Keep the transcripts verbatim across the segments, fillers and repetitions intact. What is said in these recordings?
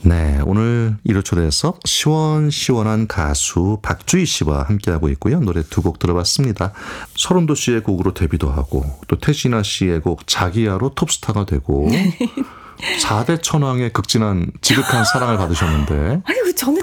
네, 오늘 일 호 초대석 시원시원한 가수 박주희 씨와 함께하고 있고요. 노래 두 곡 들어봤습니다. 서른도 씨의 곡으로 데뷔도 하고 또 태진아 씨의 곡 자기야로 톱스타가 되고 사 대 천왕의 극진한 지극한 사랑을 받으셨는데 아니, 저는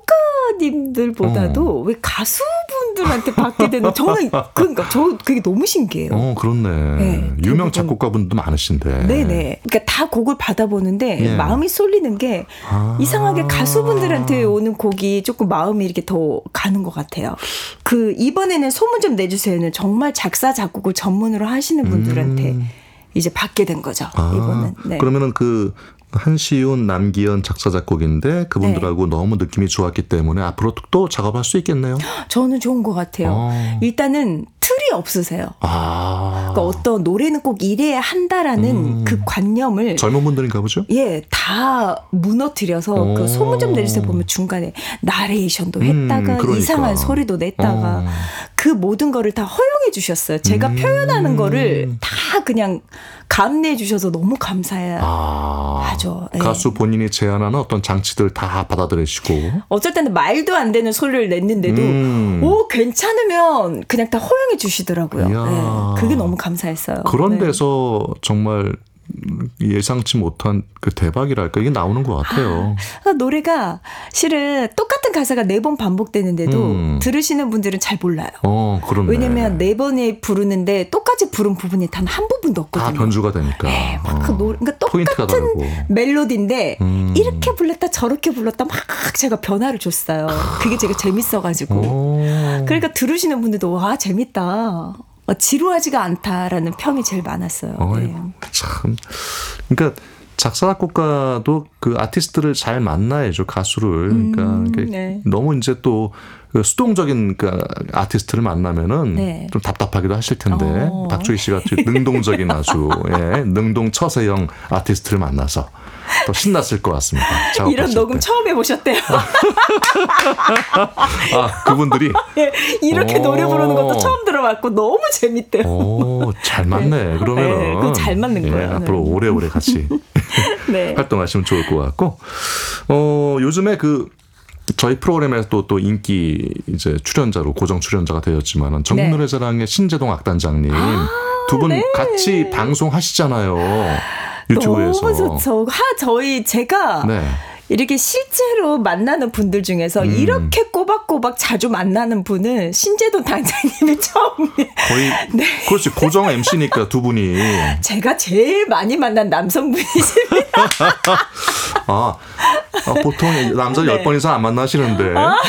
작곡가님들보다도 어. 왜 가수분들한테 받게 되는 저는 그러니까 저 그게 너무 신기해요. 어, 그렇네. 네, 유명 작곡가분도 많으신데. 네네. 그러니까 다 곡을 받아보는데 네. 마음이 쏠리는 게 아. 이상하게 가수분들한테 오는 곡이 조금 마음이 이렇게 더 가는 것 같아요. 그 이번에는 소문 좀 내주세요는 정말 작사 작곡을 전문으로 하시는 분들한테 음. 이제 받게 된 거죠. 아, 이번은. 네. 그러면은 그 한시윤, 남기현 작사 작곡인데 그분들하고 네. 너무 느낌이 좋았기 때문에 앞으로 또 작업할 수 있겠네요. 저는 좋은 것 같아요. 아. 일단은 틀이 없으세요. 아. 그러니까 어떤 노래는 꼭 이래야 한다라는 음. 그 관념을 젊은 분들인가 보죠? 예, 다 무너뜨려서 오. 그 소문 좀 내주세요 보면 중간에 나레이션도 했다가 음, 이상한 소리도 냈다가 어. 그 모든 거를 다 허용해 주셨어요. 제가 음. 표현하는 거를 다 그냥 감내해 주셔서 너무 감사해요. 아. 네. 가수 본인이 제안하는 어떤 장치들 다 받아들이시고 어쩔 때는 말도 안 되는 소리를 냈는데도 음. 오 괜찮으면 그냥 다 허용해 주시더라고요. 네. 그게 너무 감사했어요. 그런 데서 네. 정말 예상치 못한 그 대박이랄까 이게 나오는 것 같아요. 아, 노래가 실은 똑같은 가사가 네 번 반복되는데도 음. 들으시는 분들은 잘 몰라요. 어, 그렇네. 왜냐면 네 번에 부르는데 똑같이 부른 부분이 단 한 부분도 없거든요. 다 변주가 되니까. 네, 막 그 노래, 그러니까 똑같은 멜로디인데 음. 이렇게 불렀다 저렇게 불렀다 막 제가 변화를 줬어요. 그게 되게 재밌어가지고. 오. 그러니까 들으시는 분들도 와 재밌다. 어, 지루하지가 않다라는 평이 제일 많았어요. 어이, 네. 참. 그러니까 작사 작곡가도 그 아티스트를 잘 만나야죠. 가수를. 그러니까 음, 네. 너무 이제 또 수동적인 그 아티스트를 만나면은 네. 좀 답답하기도 하실 텐데 어. 박주희 씨가 능동적인 아주 예, 능동 처세형 아티스트를 만나서 더 신났을 것 같습니다. 이런 녹음 때. 처음 해보셨대요. 아, 그분들이? 네, 이렇게 오. 노래 부르는 것도 처음 들어봤고 너무 재밌대요. 오, 잘 맞네. 네. 그러면은. 네, 그럼 잘 맞는 예, 거예요. 앞으로 네. 오래오래 같이 네. 활동하시면 좋을 것 같고. 어, 요즘에 그 저희 프로그램에서 또, 또 인기 이제 출연자로 고정 출연자가 되었지만은 전국노래자랑의 네. 신재동 악단장님 아, 두 분 네. 같이 방송하시잖아요. 유튜브에서. 너무 좋죠. 하, 저희, 제가 네. 이렇게 실제로 만나는 분들 중에서 음. 이렇게 꼬박꼬박 자주 만나는 분은 신재동 단장님이 처음이에요. 거의, 네. 그렇지. 고정 엠씨니까 두 분이. 제가 제일 많이 만난 남성분이십니다. 아, 아, 보통 남자 네. 열 번 이상 안 만나시는데. 아.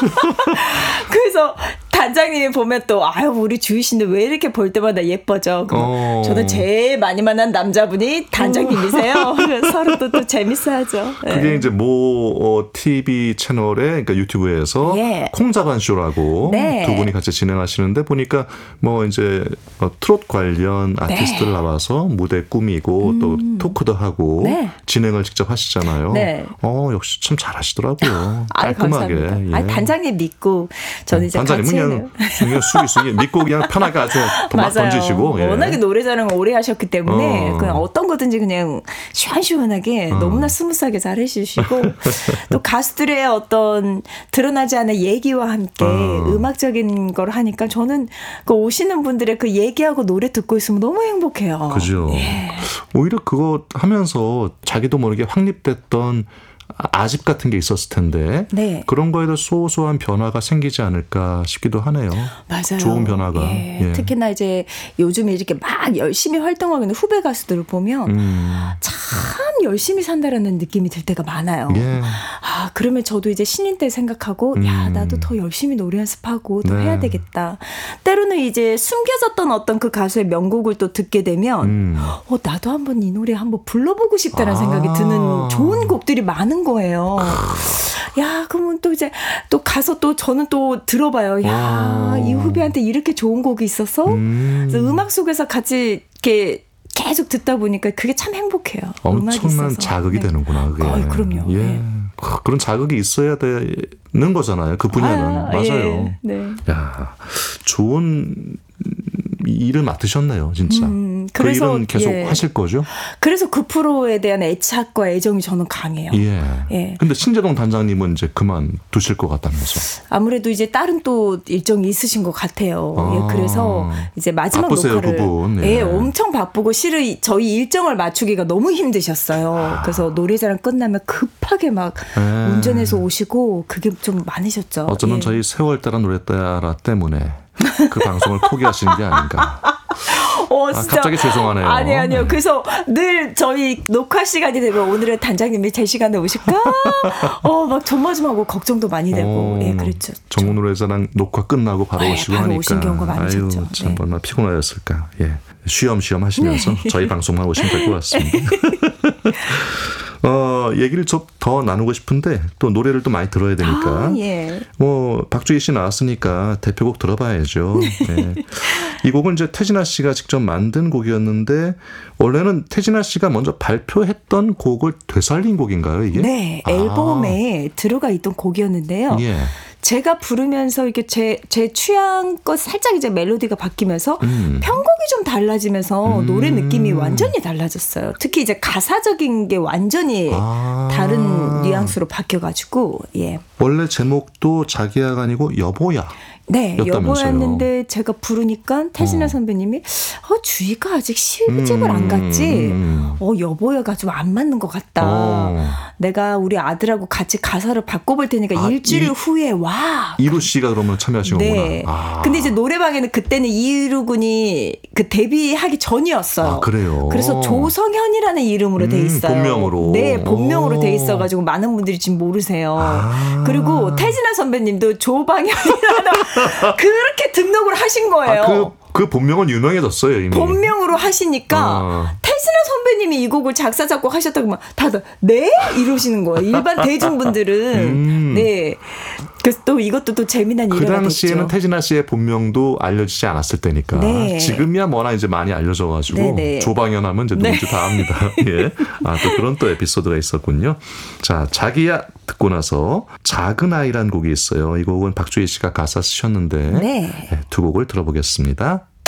그래서 단장님이 보면 또 아유 우리 주희 씨는 왜 이렇게 볼 때마다 예뻐져. 어. 저는 제일 많이 만난 남자분이 단장님이세요. 서로 또, 또 재밌어하죠. 그게 네. 이제 모 어, 티비 채널에 그러니까 유튜브에서 예. 콩자반 쇼라고 네. 두 분이 같이 진행하시는데 보니까 뭐 이제 어, 트롯 관련 아티스트들 네. 나와서 무대 꾸미고 음. 또 토크도 하고 네. 진행을 직접 하시잖아요. 네. 어 역시 참 잘하시더라고요. 깔끔하게. 예. 아니, 단장님 믿고 저는 이제 단장님은 그냥, 그냥 수기 수기 믿고 그냥 편하게 아주 막 던지시고. 예. 워낙에 노래자랑을 오래 하셨기 때문에 어. 그냥 어떤 거든지 그냥 시원시원하게 어. 너무나 스무스하게 잘 해주시고 또 가수들의 어떤 드러나지 않은 얘기와 함께 어. 음악적인 걸 하니까 저는 그 오시는 분들의 그 얘기하고 노래 듣고 있으면 너무 행복해요. 그죠. 예. 오히려 그거 하면서 자기도 모르게 확립됐던 아집 같은 게 있었을 텐데 네. 그런 거에도 소소한 변화가 생기지 않을까 싶기도 하네요. 맞아요. 좋은 변화가. 예. 예. 특히나 이제 요즘에 이렇게 막 열심히 활동하고 있는 후배 가수들을 보면 음. 참 열심히 산다라는 느낌이 들 때가 많아요. 예. 아 그러면 저도 이제 신인 때 생각하고 음. 야 나도 더 열심히 노래 연습하고 더 네. 해야 되겠다. 때로는 이제 숨겨졌던 어떤 그 가수의 명곡을 또 듣게 되면 음. 어 나도 한번 이 노래 한번 불러보고 싶다는 아. 생각이 드는 좋은 곡들이 많은 거예요. 야, 그러면 또 이제 또 가서 또 저는 또 들어봐요. 야, 이 후배한테 이렇게 좋은 곡이 있어서 음. 그래서 음악 속에서 같이 이렇게 계속 듣다 보니까 그게 참 행복해요. 엄청난 자극이 네. 되는구나. 그게. 어, 그럼요. 예. 네. 그런 자극이 있어야 되는 거잖아요. 그 분야는. 아, 맞아요. 예. 네. 야, 좋은 일을 맡으셨네요, 진짜. 음, 그래서 그 일은 계속 예. 하실 거죠? 그래서 그 프로에 대한 애착과 애정이 저는 강해요. 예. 예. 근데 신재동 단장님은 이제 그만 두실 것 같다면서. 아무래도 이제 다른 또 일정이 있으신 것 같아요. 아, 예. 그래서 이제 마지막 바쁘세요, 녹화를 그분. 예. 예, 엄청 바쁘고 실은 저희 일정을 맞추기가 너무 힘드셨어요. 아. 그래서 노래자랑 끝나면 급하게 막 예. 운전해서 오시고 그게 좀 많으셨죠. 어쩌면 예. 저희 세월 따라 노래 따라 때문에 그 방송을 포기하시는 게 아닌가. 어, 아, 갑자기 죄송하네요. 아니, 아니요. 네. 그래서 늘 저희 녹화 시간이 되면 오늘은 단장님이 제 시간에 오실까? 어, 막 조마조마하고 걱정도 많이 되고. 어, 예, 그랬죠. 정문 노래자랑 녹화 끝나고 바로 네, 오시고 바로 하니까. 오신 경우가 많으셨죠. 아유, 참 네. 얼마나 피곤하셨을까. 예. 쉬엄쉬엄 하시면서 네. 저희 방송만 오시면 될 것 같습니다. 어, 얘기를 좀 더 나누고 싶은데 또 노래를 또 많이 들어야 되니까. 아, 예. 뭐 박주희 씨 나왔으니까 대표곡 들어봐야죠. 네. 이 곡은 이제 태진아 씨가 직접 만든 곡이었는데 원래는 태진아 씨가 먼저 발표했던 곡을 되살린 곡인가요, 이게? 네, 앨범에 아. 들어가 있던 곡이었는데요. 예. 제가 부르면서 이렇게 제, 제 취향껏 살짝 이제 멜로디가 바뀌면서 음. 편곡이 좀 달라지면서 음. 노래 느낌이 완전히 달라졌어요. 특히 이제 가사적인 게 완전히 아. 다른 뉘앙스로 바뀌어가지고, 예. 원래 제목도 자기야가 아니고 여보야. 네, 여보였는데 제가 부르니까 태진아 어. 선배님이 어, 주희가 아직 시집을 음, 안 갔지? 음. 어, 여보야가 좀 안 맞는 것 같다. 어. 내가 우리 아들하고 같이 가사를 바꿔볼 테니까 아, 일주일 이, 후에 와. 이루 씨가 그러면 참여하신 거구나. 네. 아. 근데 이제 노래방에는 그때는 이루 군이 그 데뷔하기 전이었어요. 아, 그래요? 그래서 조성현이라는 이름으로 음, 돼 있어요. 본명으로? 네, 본명으로 오. 돼 있어가지고 많은 분들이 지금 모르세요. 아. 그리고 태진아 선배님도 조방현이라는 그렇게 등록을 하신 거예요. 아, 그, 그 본명은 유명해졌어요, 이미. 본명으로 하시니까 어. 태진아 선배님이 이 곡을 작사 작곡 하셨다고 막 다들 네? 이러시는 거예요. 일반 대중분들은. 음. 네. 그래서 또 이것도 또 재미난 일화가 됐죠. 그 당시에는 태진아 씨의 본명도 알려지지 않았을 때니까. 네. 지금이야 뭐나 이제 많이 알려져가지고 네네. 조방현 하면 이제 누군지 네. 다 압니다. 예. 아, 또 그런 또 에피소드가 있었군요. 자, 자기야 듣고 나서 작은 아이란 곡이 있어요. 이 곡은 박주희 씨가 가사 쓰셨는데 네. 네, 두 곡을 들어보겠습니다.